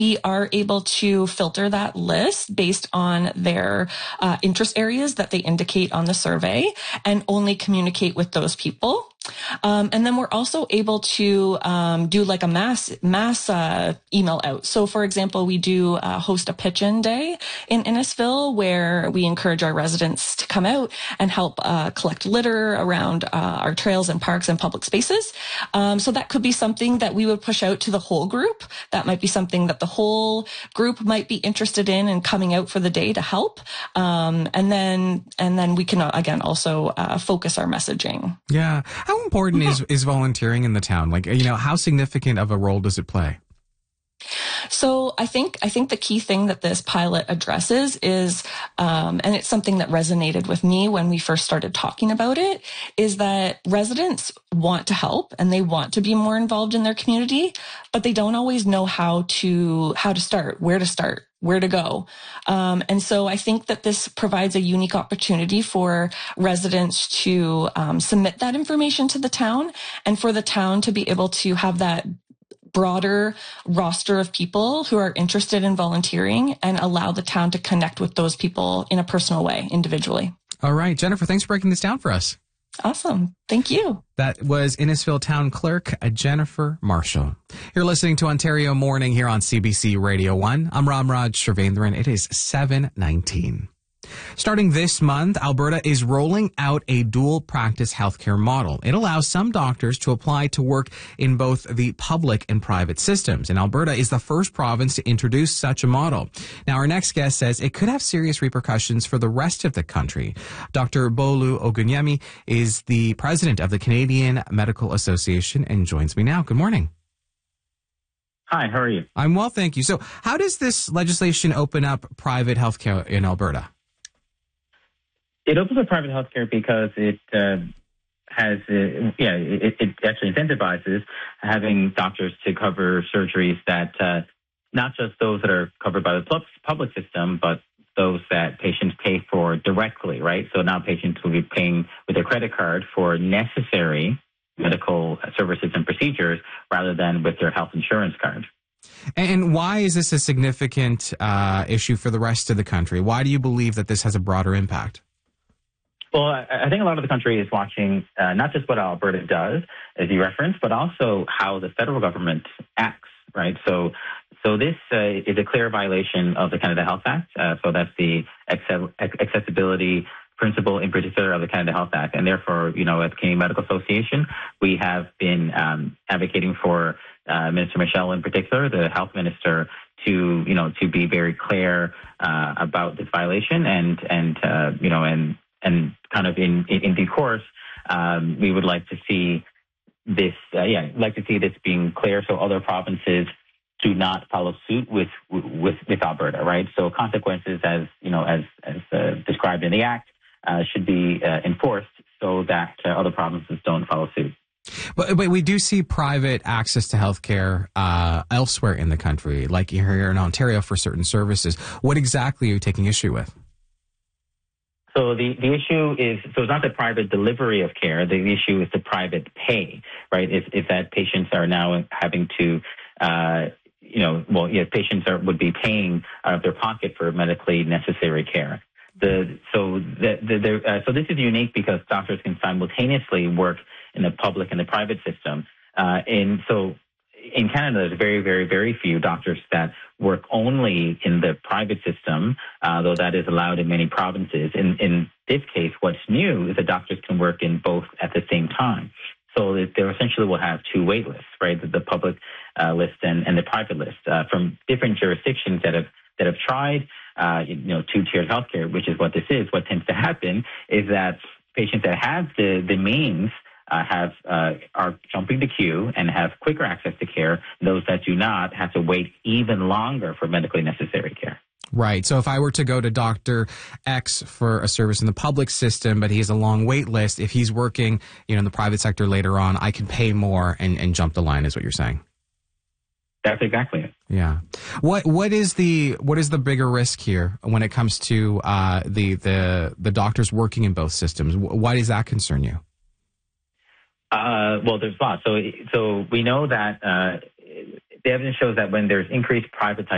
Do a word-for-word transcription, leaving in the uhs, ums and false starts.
we are able to filter that list based on their uh, interest areas that they indicate on the survey and only communicate with those people. Um, and then we're also able to um, do like a mass mass uh, email out. So, for example, we do uh, host a pitch-in day in Innisfil where we encourage our residents to come out and help uh, collect litter around uh, our trails and parks and public spaces. Um, so that could be something that we would push out to the whole group. That might be something that the whole group might be interested in and coming out for the day to help. Um, and then and then we can, again, also uh, focus our messaging. Yeah. How important is, is volunteering in the town? Like, you know, how significant of a role does it play? So I think I think the key thing that this pilot addresses is, um, and it's something that resonated with me when we first started talking about it, is that residents want to help and they want to be more involved in their community, but they don't always know how to how to start, where to start, where to go. Um, and so I think that this provides a unique opportunity for residents to um, submit that information to the town and for the town to be able to have that broader roster of people who are interested in volunteering and allow the town to connect with those people in a personal way, individually. All right, Jennifer, thanks for breaking this down for us. Awesome. Thank you. That was Innisfil Town Clerk Jennifer Marshall. You're listening to Ontario Morning here on C B C Radio one. I'm Ramraj Srivendran. It is seven nineteen. Starting this month, Alberta is rolling out a dual practice healthcare model. It allows some doctors to apply to work in both the public and private systems. And Alberta is the first province to introduce such a model. Now, our next guest says it could have serious repercussions for the rest of the country. Doctor Bolu Ogunyemi is the president of the Canadian Medical Association and joins me now. Good morning. Hi, how are you? I'm well, thank you. So how does this legislation open up private healthcare in Alberta? It opens up private healthcare because it uh, has, uh, yeah, it, it actually incentivizes having doctors to cover surgeries that uh, not just those that are covered by the public system, but those that patients pay for directly, right? So now patients will be paying with their credit card for necessary medical services and procedures rather than with their health insurance card. And why is this a significant uh, issue for the rest of the country? Why do you believe that this has a broader impact? Well, I think a lot of the country is watching uh, not just what Alberta does, as you referenced, but also how the federal government acts, right? So so this uh, is a clear violation of the Canada Health Act. Uh, so that's the accessibility principle in particular of the Canada Health Act. And therefore, you know, at the Canadian Medical Association, we have been um, advocating for uh, Minister Michelle in particular, the health minister, to, you know, to be very clear uh, about this violation and, and uh, you know, and And kind of in, in, in due course, um, we would like to see this, uh, yeah, like to see this being clear so other provinces do not follow suit with with, with Alberta, right? So consequences, as you know, as as uh, described in the Act, uh, should be uh, enforced so that uh, other provinces don't follow suit. But, but we do see private access to healthcare uh, elsewhere in the country, like here in Ontario for certain services. What exactly are you taking issue with? So the, the issue is, so it's not the private delivery of care. The issue is the private pay, right? Is, is that patients are now having to, uh, you know, well, yeah, patients are, would be paying out of their pocket for medically necessary care. The, so the, the, the uh, so this is unique because doctors can simultaneously work in the public and the private system. Uh, and so in Canada, there's very, very, very few doctors that work only in the private system, uh, though that is allowed in many provinces. In, in this case, what's new is that doctors can work in both at the same time. So they essentially will have two wait lists, right? The, the public uh, list and, and the private list uh, from different jurisdictions that have that have tried, uh, you know, two-tiered healthcare, which is what this is. What tends to happen is that patients that have the, the means Uh, have uh, are jumping the queue and have quicker access to care. Those that do not have to wait even longer for medically necessary care. Right. So if I were to go to Doctor X for a service in the public system, but he has a long wait list, if he's working, you know, in the private sector later on, I can pay more and, and jump the line, is what you're saying. That's exactly it. Yeah. What what is the what is the bigger risk here when it comes to uh, the the the doctors working in both systems? Why does that concern you? Uh, well, there's lots. So, so we know that uh, the evidence shows that when there's increased privatization